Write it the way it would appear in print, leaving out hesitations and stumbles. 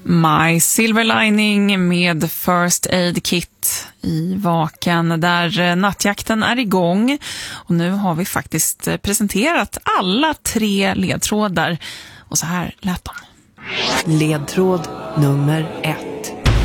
My Silver Lining med First Aid Kit i Vaken där nattjakten är igång. Och nu har vi faktiskt presenterat alla 3 ledtrådar och så här lät de. Ledtråd nummer 1.